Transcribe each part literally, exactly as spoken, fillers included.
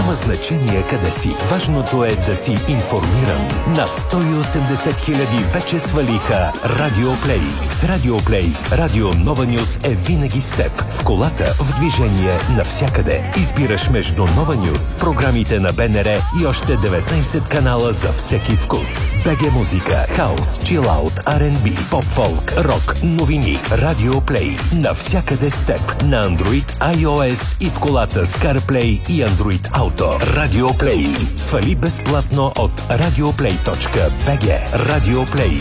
Няма значение къде си. Важното е да си информиран. Над сто и осемдесет хиляди вече свалиха Радио Плей. С Радио Плей, Радио Нова Нюз е винаги с теб. В колата, в движение, навсякъде. Избираш между Нова Нюз, програмите на БНР и още деветнайсет канала за всеки вкус. БГ музика, хаус, чилаут, Ар енд Би, поп-фолк, рок, новини. Радио Плей. Навсякъде с теб. На Android, iOS и в колата с CarPlay и Android Auto. Радио Плей. Свали безплатно от радиоплей точка би джи. Радио Плей.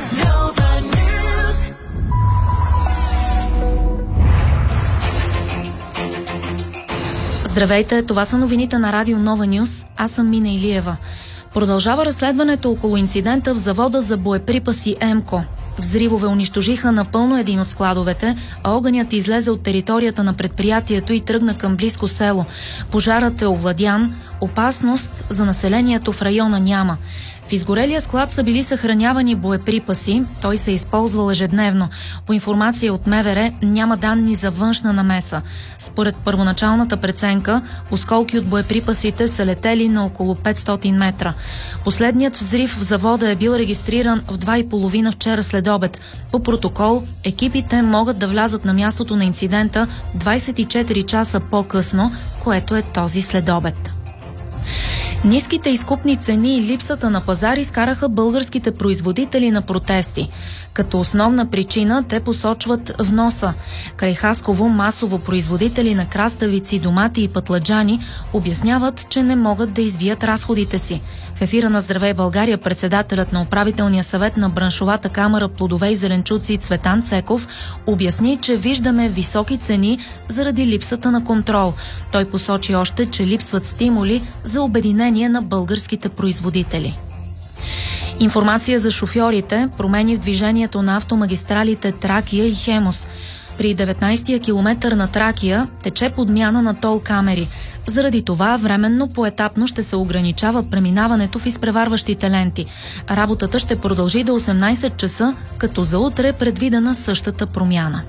Здравейте, това са новините на Радио Нова Нюз. Аз съм Мина Илиева. Продължава разследването около инцидента в завода за боеприпаси ЕМКО. Взривове унищожиха напълно един от складовете, а огънят излезе от територията на предприятието и тръгна към близко село. Пожарът е овладян, опасност за населението в района няма. В изгорелия склад са били съхранявани боеприпаси, той се използвал ежедневно. По информация от МВР няма данни за външна намеса. Според първоначалната преценка, осколки от боеприпасите са летели на около петстотин метра. Последният взрив в завода е бил регистриран в два и половина вчера след обед. По протокол, екипите могат да влязат на мястото на инцидента двайсет и четири часа по-късно, което е този следобед. Ниските изкупни цени и липсата на пазар изкараха българските производители на протести. Като основна причина те посочват вноса. Край Хасково масово производители на краставици, домати и пътладжани обясняват, че не могат да извият разходите си. В ефира на Здравей България председателят на управителния съвет на браншовата камара плодове и зеленчуци Цветан Цеков обясни, че виждаме високи цени заради липсата на контрол. Той посочи още, че липсват стимули за обединение на българските производители. Информация за шофьорите, промени в движението на автомагистралите Тракия и Хемус. При деветнайсетия километър на Тракия тече подмяна на тол камери. Заради това временно поетапно ще се ограничава преминаването в изпреварващите ленти. Работата ще продължи до осемнайсет часа, като за утре е предвидена същата промяна.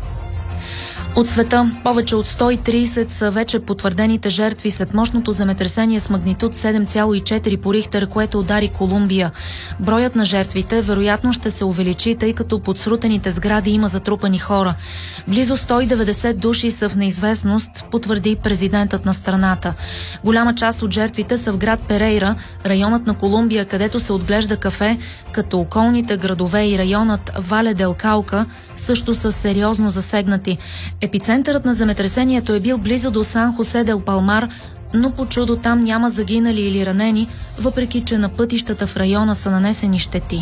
От света повече от сто и трийсет са вече потвърдените жертви след мощното земетресение с магнитуд седем цяло и четири по Рихтер, което удари Колумбия. Броят на жертвите вероятно ще се увеличи, тъй като под срутените сгради има затрупани хора. Близо сто и деветдесет души са в неизвестност, потвърди президентът на страната. Голяма част от жертвите са в град Перейра, районът на Колумбия, където се отглежда кафе, като околните градове и районът Вале дел Каука също са сериозно засегнати. Епицентърът на земетресението е бил близо до Сан Хосе дел Палмар, но по чудо там няма загинали или ранени, въпреки че на пътищата в района са нанесени щети.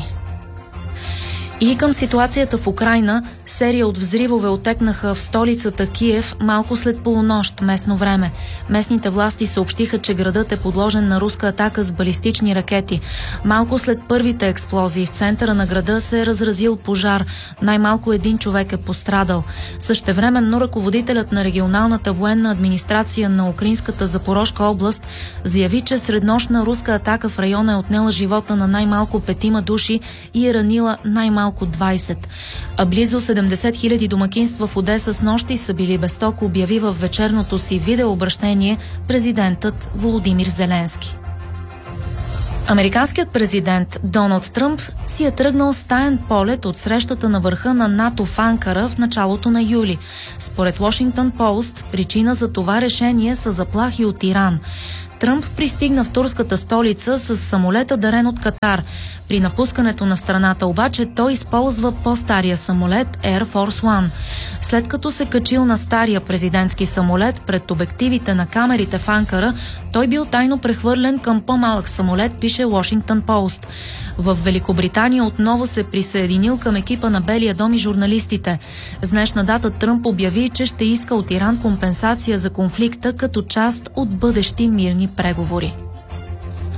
И към ситуацията в Украйна, серия от взривове отекнаха в столицата Киев малко след полунощ местно време. Местните власти съобщиха, че градът е подложен на руска атака с балистични ракети. Малко след първите експлозии в центъра на града се е разразил пожар. Най-малко един човек е пострадал. Същевременно ръководителят на регионалната военна администрация на Украинската Запорожка област заяви, че среднощна руска атака в района е отнела живота на най-малко петима души и е ранила най-малко двайсет. А близо седемдесет хиляди домакинства в Одеса с нощи са били без ток, обяви в вечерното си видеообращение президентът Володимир Зеленски. Американският президент Доналд Тръмп си е тръгнал с таен полет от срещата на върха на НАТО в Анкара в началото на юли. Според Washington Post, причина за това решение са заплахи от Иран. Тръмп пристигна в турската столица с самолета, дарен от Катар. При напускането на страната обаче той използва по-стария самолет Air Force One. След като се качил на стария президентски самолет пред обективите на камерите в Анкара, той бил тайно прехвърлен към по-малък самолет, пише Washington Post. В Великобритания отново се присъединил към екипа на Белия дом и журналистите. С днешна дата Тръмп обяви, че ще иска от Иран компенсация за конфликта като част от бъдещи мирни преговори.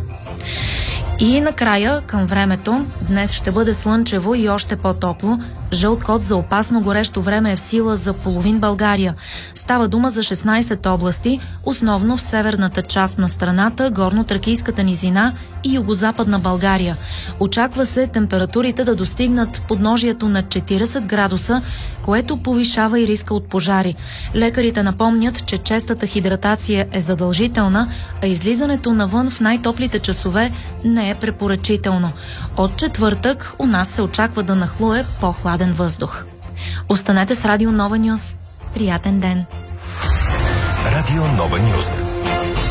И накрая, към времето, днес ще бъде слънчево и още по-топло. Жълт код за опасно горещо време е в сила за половин България. Става дума за шестнайсет области, основно в северната част на страната, горно-тракийската низина и югозападна България. Очаква се температурите да достигнат подножието на четирийсет градуса, което повишава и риска от пожари. Лекарите напомнят, че честата хидратация е задължителна, а излизането навън в най-топлите часове не е препоръчително. От четвъртък у нас се очаква да нахлуе по-хладен въздух. Останете с Радио Нова Нюс. Приятен ден! Радио Нова Нюс.